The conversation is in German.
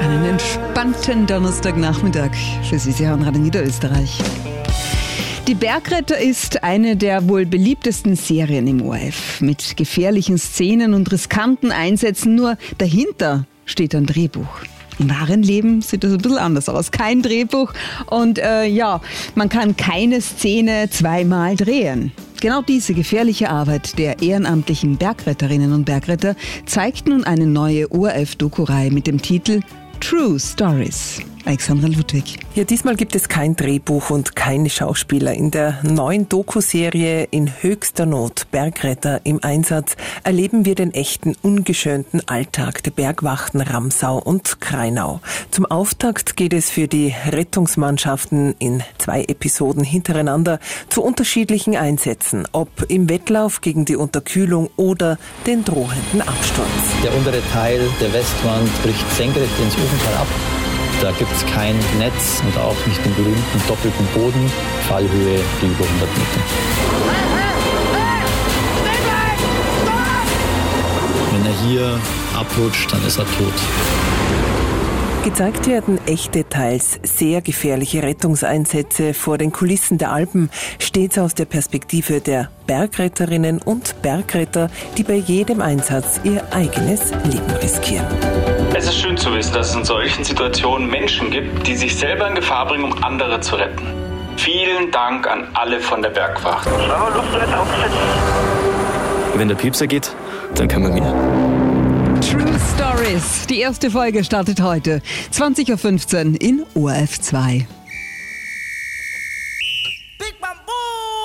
Einen entspannten Donnerstagnachmittag für Sie. Sie hören Radio Niederösterreich. Die Bergretter ist eine der wohl beliebtesten Serien im ORF. Mit gefährlichen Szenen und riskanten Einsätzen. Nur dahinter steht ein Drehbuch. Im wahren Leben sieht das ein bisschen anders aus. Kein Drehbuch und man kann keine Szene zweimal drehen. Genau diese gefährliche Arbeit der ehrenamtlichen Bergretterinnen und Bergretter zeigt nun eine neue ORF-Doku-Reihe mit dem Titel True Stories. Alexandra Ludwig. Ja, diesmal gibt es kein Drehbuch und keine Schauspieler. In der neuen Doku-Serie In höchster Not, Bergretter im Einsatz, erleben wir den echten, ungeschönten Alltag der Bergwachten Ramsau und Krainau. Zum Auftakt geht es für die Rettungsmannschaften in 2 Episoden hintereinander zu unterschiedlichen Einsätzen, ob im Wettlauf gegen die Unterkühlung oder den drohenden Absturz. Der untere Teil der Westwand bricht senkrecht ins Ofental ab. Da gibt es kein Netz und auch nicht den berühmten doppelten Boden, Fallhöhe über 100 Meter. Wenn er hier abrutscht, dann ist er tot. Gezeigt werden echte, teils sehr gefährliche Rettungseinsätze vor den Kulissen der Alpen, stets aus der Perspektive der Bergretterinnen und Bergretter, die bei jedem Einsatz ihr eigenes Leben riskieren. Es ist schön zu wissen, dass es in solchen Situationen Menschen gibt, die sich selber in Gefahr bringen, um andere zu retten. Vielen Dank an alle von der Bergwacht. Wenn der Piepser geht, dann kann man mir. True Stories. Die erste Folge startet heute, 20.15 Uhr in ORF 2.